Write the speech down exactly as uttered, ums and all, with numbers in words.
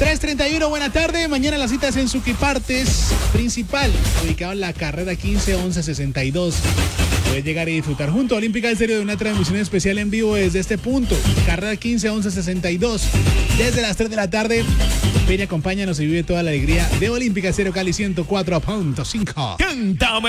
tres treinta y uno, buena tarde. Mañana las citas en Suquipartes Principal, ubicado en la carrera quince once sesenta y dos. Puedes llegar y disfrutar junto a Olímpica Estéreo de una transmisión especial en vivo desde este punto. Carrera quince once sesenta y dos. Desde las tres de la tarde. Ven y acompáñanos y vive toda la alegría de Olímpica Estéreo Cali ciento cuatro punto cinco. Cántame.